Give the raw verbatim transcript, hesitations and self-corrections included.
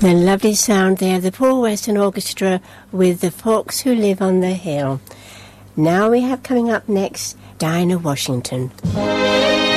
The lovely sound there, the Paul Weston Orchestra with The Folks Who Live on the Hill. Now we have coming up next, Dinah Washington.